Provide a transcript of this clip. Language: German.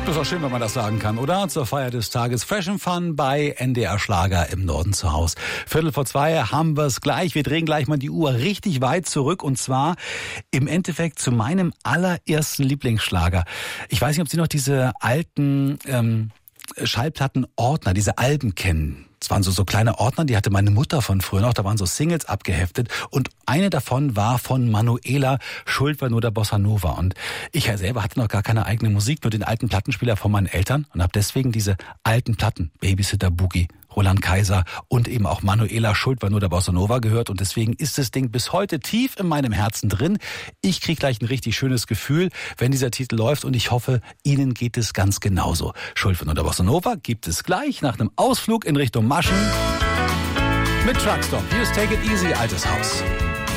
Das ist auch schön, wenn man das sagen kann, oder? Zur Feier des Tages Fresh and Fun bei NDR Schlager im Norden zu Hause. 1:45 haben wir es gleich. Wir drehen gleich mal die Uhr richtig weit zurück und zwar im Endeffekt zu meinem allerersten Lieblingsschlager. Ich weiß nicht, ob Sie noch diese alten Schallplattenordner, diese Alben kennen. Es waren so kleine Ordner, die hatte meine Mutter von früher noch, da waren so Singles abgeheftet und eine davon war von Manuela, Schuld war nur der Bossa Nova und ich selber hatte noch gar keine eigene Musik, nur den alten Plattenspieler von meinen Eltern und habe deswegen diese alten Platten, Babysitter Boogie, Roland Kaiser und eben auch Manuela, Schuld war nur der Bossa Nova gehört und deswegen ist das Ding bis heute tief in meinem Herzen drin. Ich kriege gleich ein richtig schönes Gefühl, wenn dieser Titel läuft und ich hoffe, Ihnen geht es ganz genauso. Schuld war nur der Bossa Nova gibt es gleich nach einem Ausflug in Richtung Maschen mit Truckstop. Hier ist Take It Easy, altes Haus.